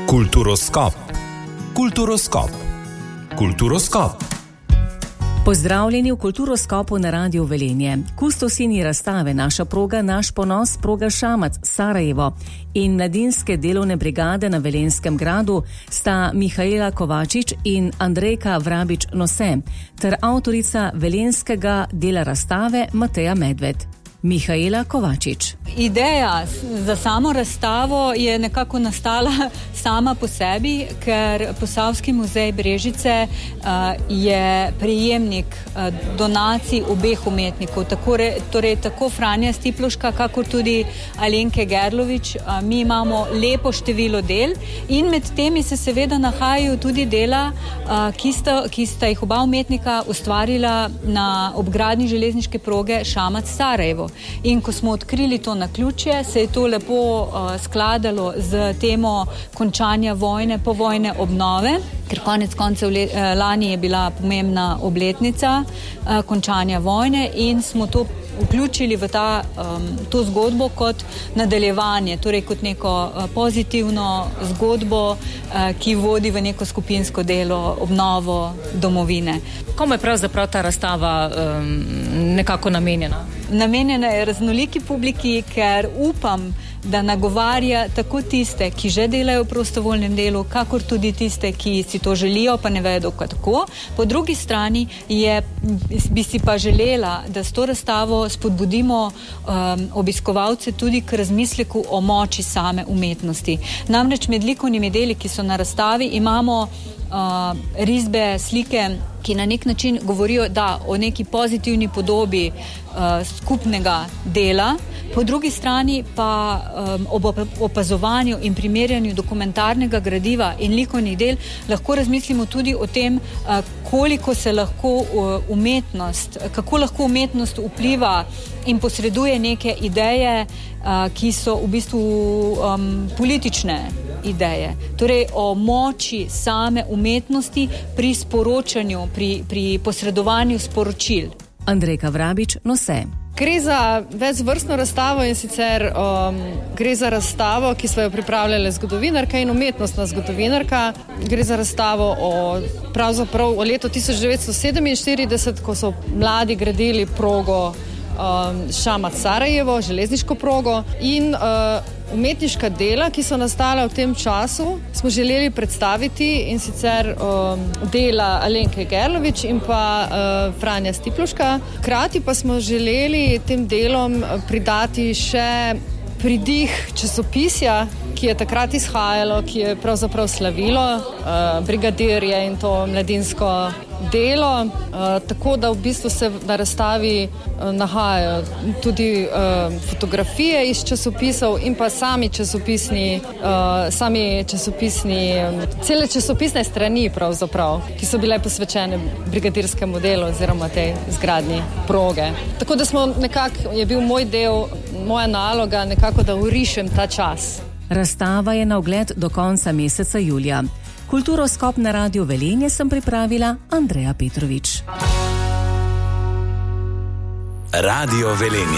Kulturoskop. Kulturoskop. Kulturoskop. Pozdravljeni v Kulturoskopu na Radiu Velenje. Kustosini razstave Naša proga, naš ponos, proga Šamac, Sarajevo in mladinske delovne brigade na Velenskem gradu sta Mihaela Kovačič in Andrejka Vrabič-Nose ter avtorica velenskega dela razstave Mateja Medved. Mihaela Kovačič. Ideja za samo razstavo je nekako nastala sama po sebi, ker Posavski muzej Brežice je prejemnik donacij obeh umetnikov, tako Franja Stiploška, kakor tudi Alenke Gerlovič. Mi imamo lepo število del in med temi se seveda nahajajo tudi dela, ki sta jih oba umetnika ustvarila na obgradnji železniške proge Šamac-Sarajevo. In ko smo odkrili to naključje, se je to lepo skladalo z temo končanja vojne, povojne obnove, ker konec koncev lani je bila pomembna obletnica končanja vojne in smo to vključili v to zgodbo kot nadaljevanje, torej kot neko pozitivno zgodbo, ki vodi v neko skupinsko delo, obnovo domovine. Komu je pravzaprav ta razstava nekako namenjena? Namenjena je raznoliki publiki, ker upam, da nagovarja tako tiste, ki že delajo v prostovoljnem delu, kakor tudi tiste, ki si to želijo, pa ne vedo kako. Po drugi strani bi si pa želela, da s to razstavo spodbudimo obiskovalce tudi k razmisleku o moči same umetnosti. Namreč med likovnimi deli, ki so na razstavi, imamo risbe, slike, ki na nek način govorijo o neki pozitivni podobi skupnega dela. Po drugi strani pa ob opazovanju in primerjanju dokumentarnega gradiva in likovnih del lahko razmislimo tudi o tem, kako lahko umetnost vpliva in posreduje neke ideje, ki so v bistvu politične ideje. Torej o moči same umetnosti pri sporočanju, pri posredovanju sporočil. Andrejka Vrabič-Nose. Gre za večvrstno razstavo in sicer gre za razstavo, ki so jo pripravljale zgodovinarka in umetnostna zgodovinarka. Gre za razstavo pravzaprav o letu 1947, ko so mladi gradili progo Šamac-Sarajevo, železniško progo in umetniška dela, ki so nastala v tem času, smo želeli predstaviti in sicer dela Alenke Gerlovič in pa Franja Stiploška. Hkrati pa smo želeli tem delom pridati še pridih časopisja, ki je takrat izhajalo, ki je pravzaprav slavilo brigadirje in to mladinsko delo, tako da v bistvu se na razstavi nahajajo tudi fotografije iz časopisov in pa cele časopisne strani pravzaprav, ki so bile posvečene brigadirskemu delu oziroma tej zgradnji proge. Tako da je bil moj del, moja naloga nekako, da urišem ta čas. Razstava je na ogled do konca meseca julija. Kulturoskop na Radiu Velenje sem pripravila Andreja Petrovič. Radio Velenje.